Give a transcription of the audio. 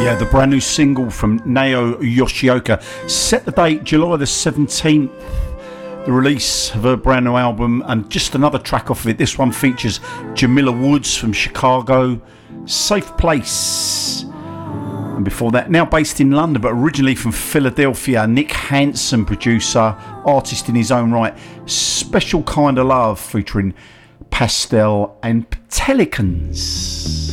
Yeah, the brand new single from Nao Yoshioka. Set the date, July the 17th. The release of her brand new album, and just another track off of it. This one features Jamila Woods from Chicago, Safe Place. And before that, now based in London but originally from Philadelphia, Nick Hansen, producer, artist in his own right. Special Kind of Love featuring Pastel and Pelicans.